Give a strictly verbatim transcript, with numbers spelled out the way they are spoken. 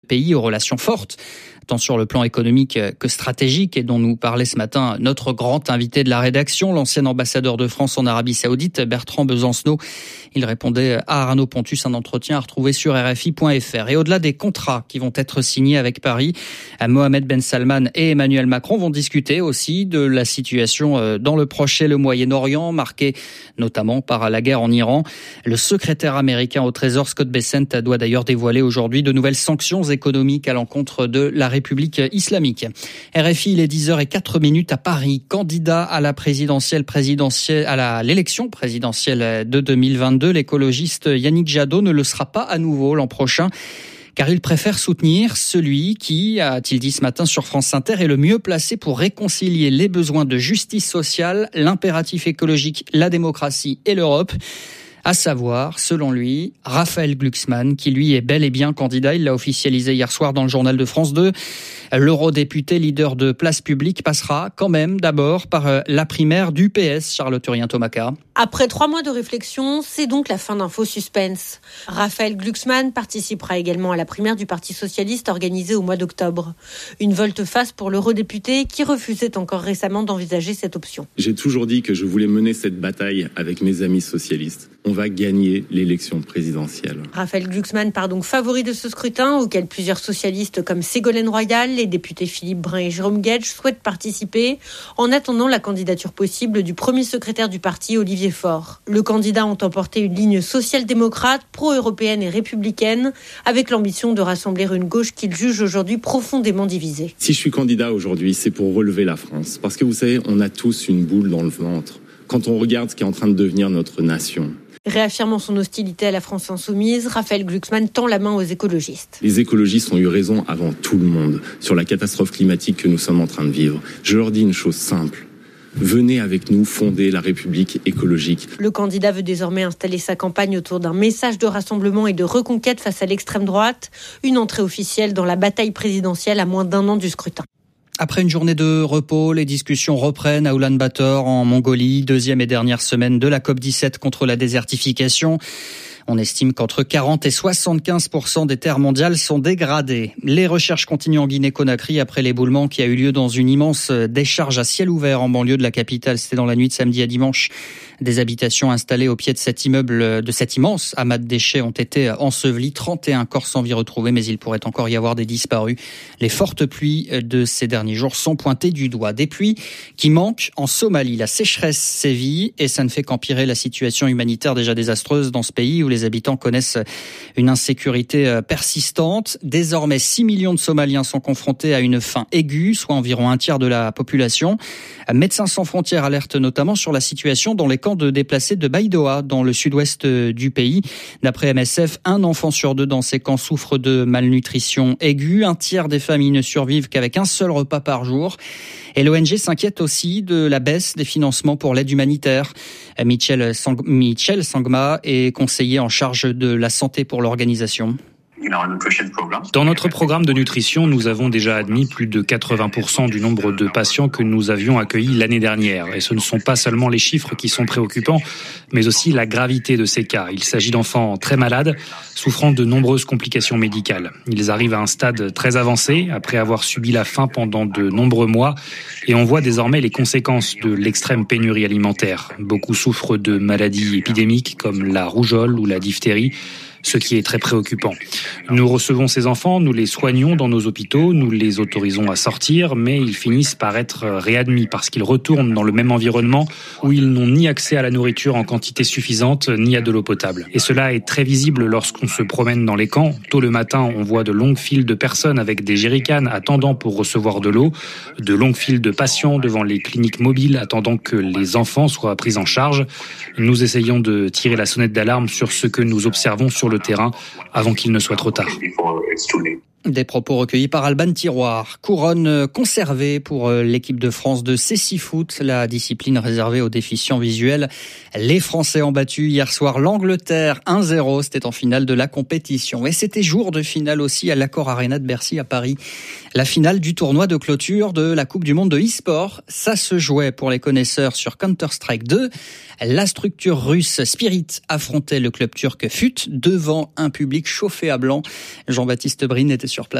pays aux relations fortes, tant sur le plan économique que stratégique, et dont nous parlait ce matin notre grand invité de la rédaction, l'ancien ambassadeur de France en Arabie Saoudite, Bertrand Besancenot. Il répondait à Arnaud Pontus, un entretien à retrouver sur R F I point F R. Et au-delà des contrats qui vont être signés avec Paris, Mohamed Ben Salman et Emmanuel Macron vont discuter aussi de la situation dans le Proche et le Moyen-Orient, marquée notamment par la guerre en Iran. Le secrétaire américain au Trésor, Scott Bessent, doit d'ailleurs dévoiler aujourd'hui de nouvelles sanctions économiques à l'encontre de la République islamique. R F I, il est dix heures zéro quatre à Paris. Candidat à la présidentielle, présidentielle, à la, l'élection présidentielle de deux mille vingt-deux, l'écologiste Yannick Jadot ne le sera pas à nouveau l'an prochain, car il préfère soutenir celui qui, a-t-il dit ce matin sur France Inter, est le mieux placé pour réconcilier les besoins de justice sociale, l'impératif écologique, la démocratie et l'Europe. À savoir, selon lui, Raphaël Glucksmann, qui lui est bel et bien candidat. Il l'a officialisé hier soir dans le journal de France deux. L'eurodéputé leader de Place Publique passera quand même d'abord par la primaire du P S, Charlotte Urien-Thomaca. Après trois mois de réflexion, c'est donc la fin d'un faux suspense. Raphaël Glucksmann participera également à la primaire du Parti socialiste organisée au mois d'octobre. Une volte-face pour l'eurodéputé qui refusait encore récemment d'envisager cette option. J'ai toujours dit que je voulais mener cette bataille avec mes amis socialistes. On va gagner l'élection présidentielle. Raphaël Glucksmann part donc favori de ce scrutin, auquel plusieurs socialistes comme Ségolène Royal, les députés Philippe Brun et Jérôme Guedj souhaitent participer, en attendant la candidature possible du premier secrétaire du parti, Olivier Faure. Le candidat entend porter une ligne social-démocrate, pro-européenne et républicaine, avec l'ambition de rassembler une gauche qu'il juge aujourd'hui profondément divisée. Si je suis candidat aujourd'hui, c'est pour relever la France. Parce que vous savez, on a tous une boule dans le ventre quand on regarde ce qui est en train de devenir notre nation. Réaffirmant son hostilité à la France insoumise, Raphaël Glucksmann tend la main aux écologistes. Les écologistes ont eu raison avant tout le monde sur la catastrophe climatique que nous sommes en train de vivre. Je leur dis une chose simple. Venez avec nous fonder la République écologique. Le candidat veut désormais installer sa campagne autour d'un message de rassemblement et de reconquête face à l'extrême droite. Une entrée officielle dans la bataille présidentielle à moins d'un an du scrutin. Après une journée de repos, les discussions reprennent à Oulan-Bator en Mongolie, deuxième et dernière semaine de la COP dix-sept contre la désertification. On estime qu'entre quarante et soixante-quinze pour cent des terres mondiales sont dégradées. Les recherches continuent en Guinée-Conakry après l'éboulement qui a eu lieu dans une immense décharge à ciel ouvert en banlieue de la capitale. C'était dans la nuit de samedi à dimanche. Des habitations installées au pied de cet immeuble, de cet immense amas de déchets ont été ensevelies. trente et un corps sans vie retrouvés, mais il pourrait encore y avoir des disparus. Les fortes pluies de ces derniers jours sont pointées du doigt. Des pluies qui manquent en Somalie. La sécheresse sévit et ça ne fait qu'empirer la situation humanitaire déjà désastreuse dans ce pays où les habitants connaissent une insécurité persistante. Désormais, six millions de Somaliens sont confrontés à une faim aiguë, soit environ un tiers de la population. Médecins sans frontières alertent notamment sur la situation dans les camps de déplacés de Baidoa, dans le sud-ouest du pays. D'après M S F, un enfant sur deux dans ces camps souffre de malnutrition aiguë. Un tiers des familles ne survivent qu'avec un seul repas par jour. Et l'O N G s'inquiète aussi de la baisse des financements pour l'aide humanitaire. Michel, Sang- Michel Sangma est conseiller en charge de la santé pour l'organisation. Dans notre programme de nutrition, nous avons déjà admis plus de quatre-vingts pour cent du nombre de patients que nous avions accueillis l'année dernière. Et ce ne sont pas seulement les chiffres qui sont préoccupants, mais aussi la gravité de ces cas. Il s'agit d'enfants très malades, souffrant de nombreuses complications médicales. Ils arrivent à un stade très avancé, après avoir subi la faim pendant de nombreux mois, et on voit désormais les conséquences de l'extrême pénurie alimentaire. Beaucoup souffrent de maladies épidémiques comme la rougeole ou la diphtérie, ce qui est très préoccupant. Nous recevons ces enfants, nous les soignons dans nos hôpitaux, nous les autorisons à sortir, mais ils finissent par être réadmis parce qu'ils retournent dans le même environnement où ils n'ont ni accès à la nourriture en quantité suffisante, ni à de l'eau potable. Et cela est très visible lorsqu'on se promène dans les camps. Tôt le matin, on voit de longues files de personnes avec des jerrycans attendant pour recevoir de l'eau, de longues files de patients devant les cliniques mobiles attendant que les enfants soient pris en charge. Nous essayons de tirer la sonnette d'alarme sur ce que nous observons sur le terrain avant qu'il ne soit trop tard. Des propos recueillis par Alban Tiroir. Couronne conservée pour l'équipe de France de cécifoot, la discipline réservée aux déficients visuels. Les Français ont battu hier soir l'Angleterre un zéro. C'était en finale de la compétition. Et c'était jour de finale aussi à l'Accor Arena de Bercy à Paris. La finale du tournoi de clôture de la Coupe du Monde de e-sport. Ça se jouait pour les connaisseurs sur Counter-Strike deux. La structure russe Spirit affrontait le club turc F U T devant un public chauffé à blanc. Jean-Baptiste Brine était sur place.